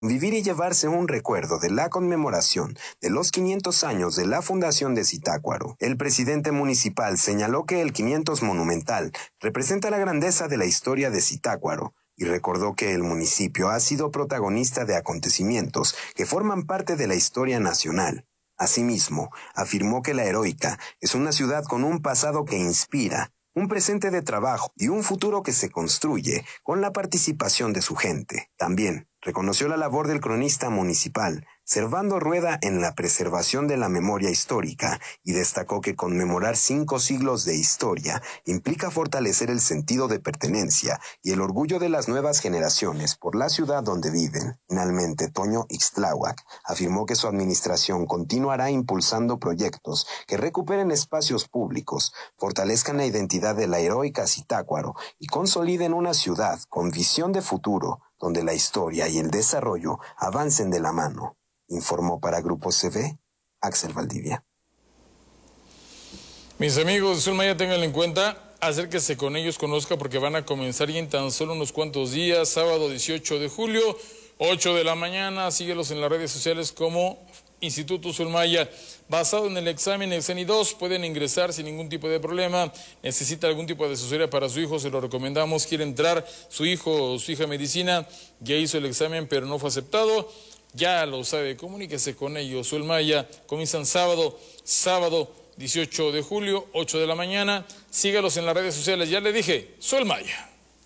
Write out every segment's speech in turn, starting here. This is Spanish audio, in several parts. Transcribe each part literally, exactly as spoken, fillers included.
Vivir y llevarse un recuerdo de la conmemoración de los quinientos años de la fundación de Zitácuaro. El presidente municipal señaló que el quinientos monumental representa la grandeza de la historia de Zitácuaro y recordó que el municipio ha sido protagonista de acontecimientos que forman parte de la historia nacional. Asimismo, afirmó que La Heroica es una ciudad con un pasado que inspira, un presente de trabajo y un futuro que se construye con la participación de su gente. También reconoció la labor del cronista municipal, Servando Rueda, en la preservación de la memoria histórica y destacó que conmemorar cinco siglos de historia implica fortalecer el sentido de pertenencia y el orgullo de las nuevas generaciones por la ciudad donde viven. Finalmente, Toño Ixtláhuac afirmó que su administración continuará impulsando proyectos que recuperen espacios públicos, fortalezcan la identidad de la heroica Zitácuaro y consoliden una ciudad con visión de futuro, donde la historia y el desarrollo avancen de la mano. Informó para Grupo C V, Axel Valdivia. Mis amigos de Zulmaya, tengan en cuenta, acérquese con ellos, conozca, porque van a comenzar ya en tan solo unos cuantos días, sábado dieciocho de julio, ocho de la mañana, síguelos en las redes sociales como Instituto Zulmaya. Basado en el examen Exeni dos, pueden ingresar sin ningún tipo de problema. Necesita algún tipo de asesoría para su hijo, se lo recomendamos. Quiere entrar su hijo o su hija a medicina, ya hizo el examen pero no fue aceptado, ya lo sabe, comuníquese con ellos. Zulmaya, comienzan sábado, sábado dieciocho de julio, ocho de la mañana. Sígalos en las redes sociales, ya le dije, Zulmaya.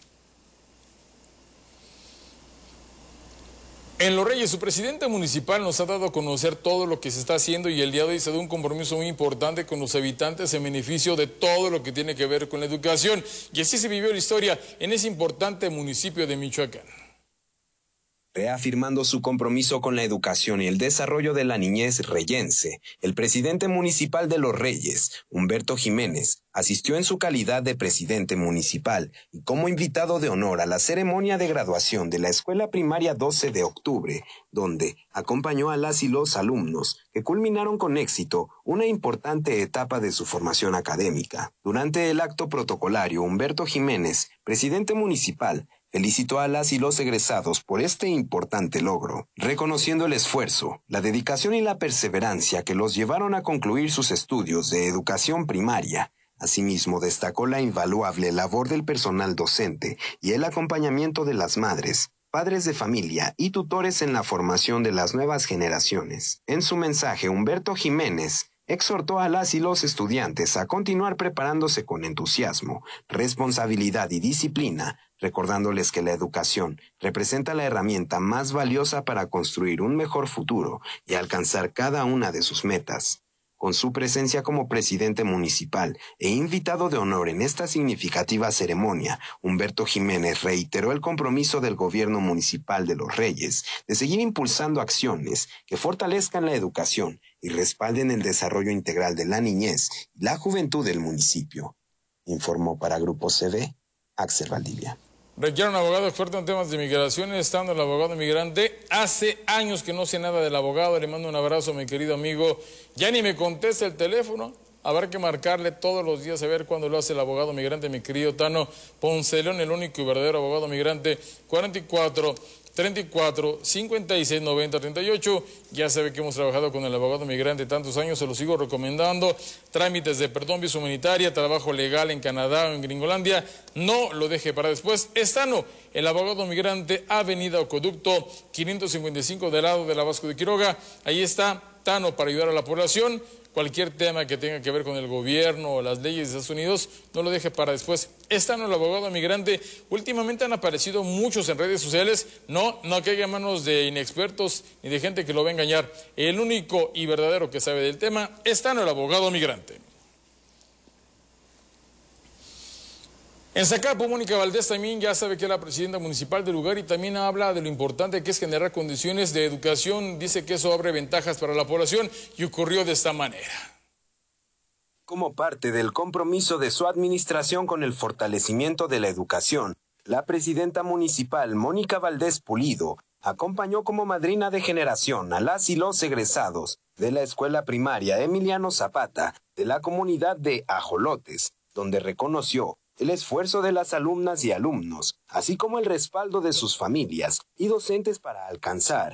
En Los Reyes, su presidente municipal nos ha dado a conocer todo lo que se está haciendo y el día de hoy se da un compromiso muy importante con los habitantes en beneficio de todo lo que tiene que ver con la educación. Y así se vivió la historia en ese importante municipio de Michoacán. Reafirmando su compromiso con la educación y el desarrollo de la niñez reyense, el presidente municipal de Los Reyes, Humberto Jiménez, asistió en su calidad de presidente municipal y como invitado de honor a la ceremonia de graduación de la Escuela Primaria doce de octubre, donde acompañó a las y los alumnos que culminaron con éxito una importante etapa de su formación académica. Durante el acto protocolario, Humberto Jiménez, presidente municipal, felicitó a las y los egresados por este importante logro, reconociendo el esfuerzo, la dedicación y la perseverancia que los llevaron a concluir sus estudios de educación primaria. Asimismo, destacó la invaluable labor del personal docente y el acompañamiento de las madres, padres de familia y tutores en la formación de las nuevas generaciones. En su mensaje, Humberto Jiménez exhortó a las y los estudiantes a continuar preparándose con entusiasmo, responsabilidad y disciplina, recordándoles que la educación representa la herramienta más valiosa para construir un mejor futuro y alcanzar cada una de sus metas. Con su presencia como presidente municipal e invitado de honor en esta significativa ceremonia, Humberto Jiménez reiteró el compromiso del gobierno municipal de Los Reyes de seguir impulsando acciones que fortalezcan la educación y respalden el desarrollo integral de la niñez y la juventud del municipio. Informó para Grupo C V, Axel Valdivia. Requiere un abogado experto en temas de migración, estando el abogado migrante. Hace años que no sé nada del abogado, le mando un abrazo, mi querido amigo. Ya ni me contesta el teléfono, habrá que marcarle todos los días a ver cuándo lo hace el abogado migrante, mi querido Tano Ponce León, el único y verdadero abogado migrante. Cuarenta y cuatro, treinta y cuatro, cincuenta y seis, noventa, treinta y ocho. Ya sabe que hemos trabajado con el abogado migrante tantos años, se lo sigo recomendando. Trámites de perdón, visa humanitaria, trabajo legal en Canadá o en Gringolandia. No lo deje para después. Estano, el abogado migrante, Avenida Acueducto quinientos cincuenta y cinco, del lado de la Vasco de Quiroga. Ahí está Tano para ayudar a la población. Cualquier tema que tenga que ver con el gobierno o las leyes de Estados Unidos, no lo deje para después. Está en el abogado migrante. Últimamente han aparecido muchos en redes sociales. No, no caiga en manos de inexpertos ni de gente que lo va a engañar. El único y verdadero que sabe del tema está en el abogado migrante. En Zacapu, Mónica Valdés también ya sabe que es la presidenta municipal del lugar y también habla de lo importante que es generar condiciones de educación. Dice que eso abre ventajas para la población y ocurrió de esta manera. Como parte del compromiso de su administración con el fortalecimiento de la educación, la presidenta municipal Mónica Valdés Pulido acompañó como madrina de generación a las y los egresados de la escuela primaria Emiliano Zapata de la comunidad de Ajolotes, donde reconoció el esfuerzo de las alumnas y alumnos, así como el respaldo de sus familias y docentes para alcanzar